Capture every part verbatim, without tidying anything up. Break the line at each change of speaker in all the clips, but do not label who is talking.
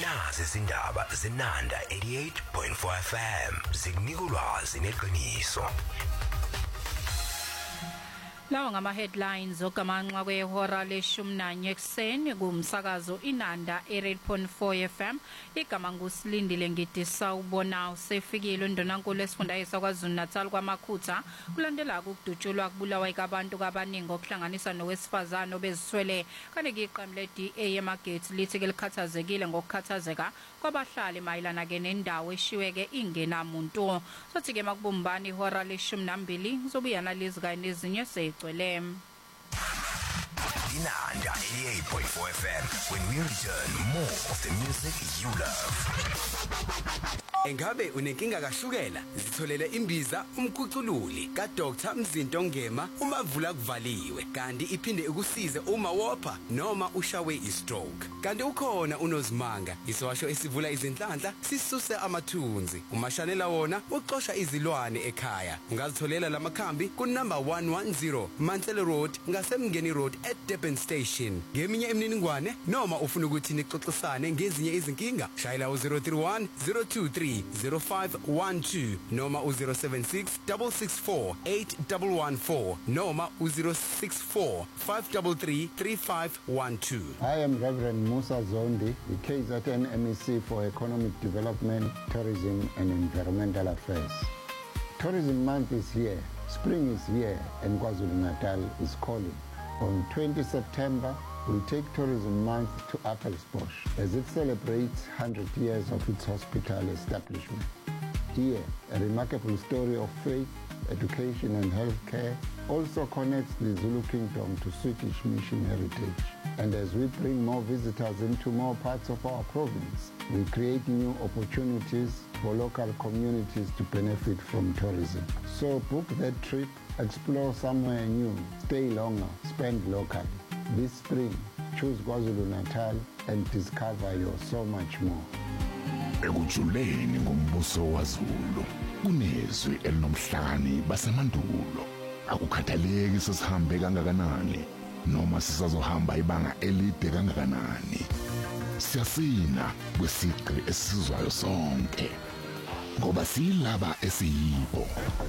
Nazi izindaba zenanda eighty-eight point four F M zikunika ulwazi neqiniso.
Lawa ngama headlines ogamanxa kwehora leshumi nanye ekseni kumsakazo inanda eighty-eight point four F M. Igama ngusilindile ngidisa ubona usefikile ndonankulu esifundazwe kwaZulu Natal kwaMakhutha kulandela ukudutshulwa kubulawa ikabantu kabaningi okuhlanganisa nowesifazane obeziswele kanike iqembu le D A eMagate lithi ke likhathazekile ngokukhathazeka kwabahlali mayilana ke nendawo eshiweke ingenamuntu. Sothi ke makubumbani ihora leshumi nambili ngizobuya nalezi kanye nezinye se Inanda
eighty-eight point four F M, when we return, more of the music you love.
Engabe unenkinga kashukela zitholele imbiza umkhucululi ka Doctor Mzinto Ngema uma vula kuvaliwe kanti iphinde ukusize uma wopha noma ushawe istroke. Kanti ukhona unozimanga iswasho esivula izinhlanhla sisuse amathunzi umashanela wona uxosha izilwane ekhaya. Ungazitholela lamakhambi ku number one ten Mansell Road ngasemngeni Road at Durban Station. Ngeminye imininingwane noma ufuna ukuthi nixoxisane ngezinye izinkinga shayela u zero three one zero two three zero five one two noma u zero seven six six six four eight one one four noma u zero six four five three three three five one two.
I am Reverend Musa Zondi, the K Z N M E C for Economic Development, Tourism and Environmental Affairs. Tourism Month is here, spring is here, and KwaZulu-Natal is calling. On twentieth September, we'll take Tourism Month to Appelsbosch as it celebrates one hundred years of its hospital establishment. Here, a remarkable story of faith, education and healthcare also connects the Zulu Kingdom to Swedish mission heritage. And as we bring more visitors into more parts of our province, we create new opportunities for local communities to benefit from tourism. So book that trip, explore somewhere new, stay longer, spend locally. This spring, choose KwaZulu-Natal and discover your so much more.
Ekujuleni ngombuso waZulu kunezwi elinomhlakani basemandulo akukhathaleki sesihambe kangakanani noma sisazohamba ibanga elide kangakanani siyasina kwesiqi esizwayo sonke ngoba silaba esiyibo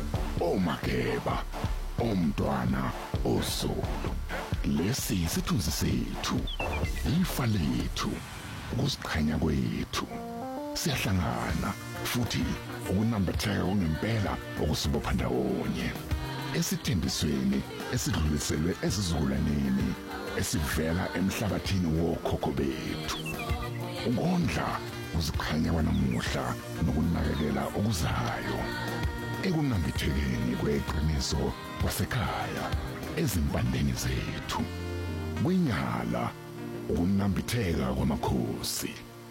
omakeba omntwana oZulu. Lesi sithunzi sethu ifa lethu ukusikhanya kwethu siyahlangana futhi ukunambitheka ungempela okusibopha ndawonye esithembisweni esidluliselwe esizukulwaneni esivela emhlabathini wokhokho bethu. Ukondla uzikhanya kwanamuhla nokunakekela okuzayo ekunambithekeni kweqiniso kwasekhaya ezimpandeni zethu kwinyala ukunambitheka kwamakhosi.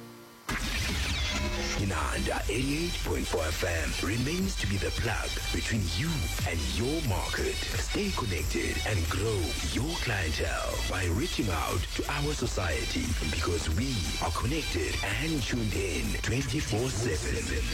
Inanda eighty-eight point four F M remains to be the plug between you and your market. Stay connected and grow your clientele by reaching out to our society because we are connected and tuned in twenty-four seven.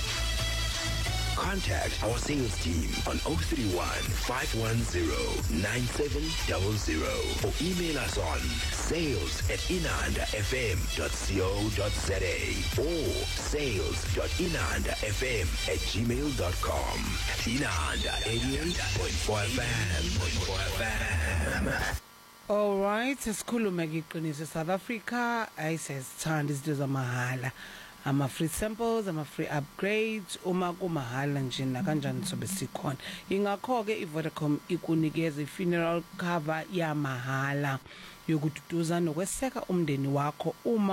Contact our sales team on zero three one five one zero nine seven zero zero or email us on sales at inanda f m dot co dot za or sales dot inanda f m at gmail dot com. Inanda eighty-eight point four F M.
All right, sikhulume ngeqiniso South Africa ayisesithanda izinto zamahala. Ama free samples, ama free upgrades, uma kumahala nje na kanjani sobe sikhona. Ingakho ke iVodacom ikunikeza funeral cover ya mahala yokududuza nokweseka umndeni wakho uma